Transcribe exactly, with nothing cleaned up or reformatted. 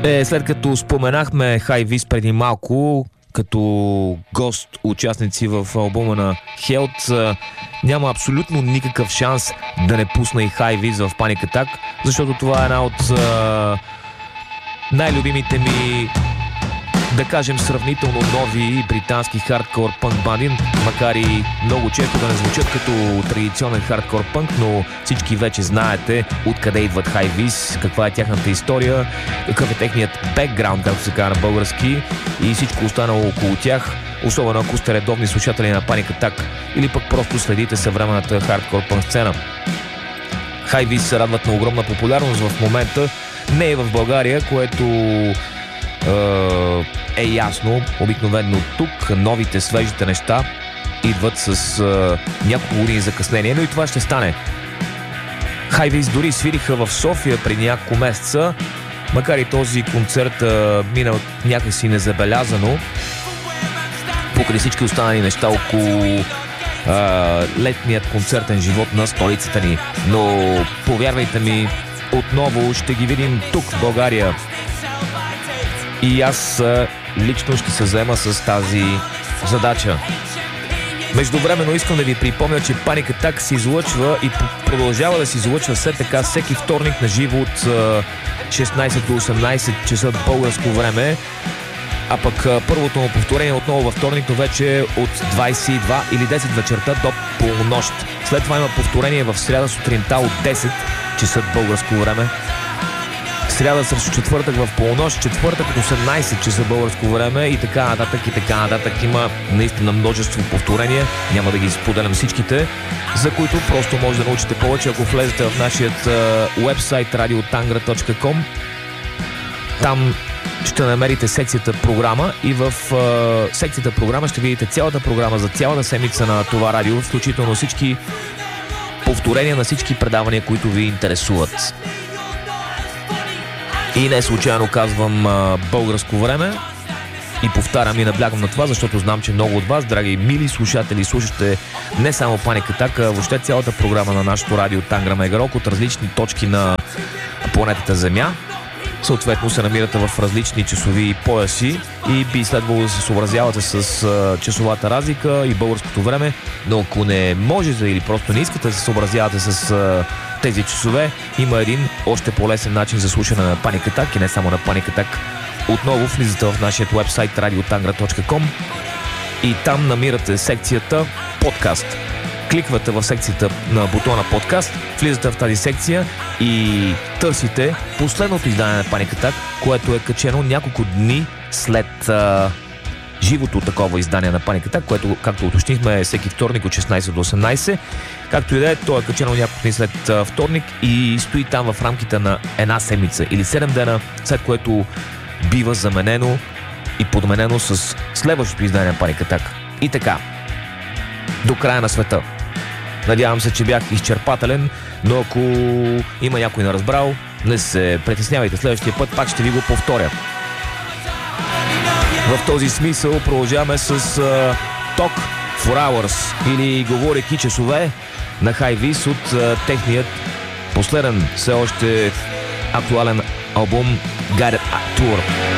Е, след като споменахме Hi-Vis преди малко, като гост, участници в албума на Health, няма абсолютно никакъв шанс да не пусна и Hi-Vis в Panic Attack, защото това е една от а, най-любимите ми, да кажем, сравнително нови британски хардкор пънк банди, макар и много често да не звучат като традиционен хардкор пънк, но всички вече знаете откъде идват Hi-Vis, каква е тяхната история, какъв е техният бекграунд, както се казва на български, и всичко останало около тях, особено ако сте редовни слушатели на Panic Attack или пък просто следите съвременната хардкор пънк сцена. Hi-Vis се радват на огромна популярност в момента, не и в България, което е ясно. Обикновено тук новите, свежите неща идват с а, няколко години закъснение, но и това ще стане. Hi-Vis дори свириха в София преди няколко месеца, макар и този концерт а, минал някакси незабелязано покрай всички останали неща около а, летният концертен живот на столицата ни. Но повярвайте ми, отново ще ги видим тук в България. И аз а, лично ще се заема с тази задача. Междувременно искам да ви припомня, че Panic Attack се излъчва и продължава да се излъчва все така всеки вторник на живо от а, шестнайсет до осемнайсет часа българско време. А пък а, първото му повторение отново във вторник, но вече от двайсет и два или десет вечерта до полунощ. След това има повторение в сряда сутринта от десет часа българско време. Сряда срещу четвъртък в полунощ, четвъртък от осемнайсет часа българско време и така нататък и така нататък. Има наистина множество повторения, няма да ги споделям всичките, за които просто може да научите повече, ако влезете в нашия уебсайт радио тангра точка ком. Там ще намерите секцията програма и в uh, секцията програма ще видите цялата програма за цялата седмица на това радио, включително всички повторения на всички предавания, които ви интересуват. И не случайно казвам а, българско време и повтарям и наблягам на това, защото знам, че много от вас, драги мили слушатели, слушате не само Panic Attack, а въобще цялата програма на нашото радио Тангра Мега Рок от различни точки на планетата Земя. Съответно се намирате в различни часови пояси и би следвало да се съобразявате с а, часовата разлика и българското време, но ако не можете или просто не искате да се съобразявате с а, тези часове, има един още по-лесен начин за слушане на Panic Attack и не само на Panic Attack. Отново влизате в нашия уебсайт радио тангра точка ком и там намирате секцията подкаст. Кликвате в секцията на бутона подкаст, влизате в тази секция и търсите последното издание на Panic Attack, което е качено няколко дни след а, живото такова издание на Panic Attack, което, както уточнихме, е всеки вторник от шестнайсет до осемнайсет. Както и да е, то е качено няколко дни след а, вторник и стои там в рамките на една седмица или седем дена, след което бива заменено и подменено с следващото издание на Panic Attack. И така, до края на света. Надявам се, че бях изчерпателен, но ако има някой не разбрал, не се притеснявайте, следващия път пак ще ви го повторя. В този смисъл продължаваме с uh, Talk for Hours или говорейки часове на Hi-Vis от uh, техният последен, все още актуален албум Guided Tour.